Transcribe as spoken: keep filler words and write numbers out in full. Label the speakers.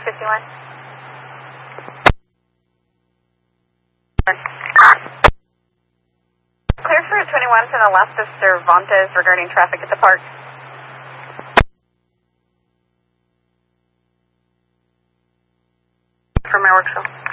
Speaker 1: fifty-one. Clear for twenty-one to the left of Cervantes regarding traffic at the park. From my work cell.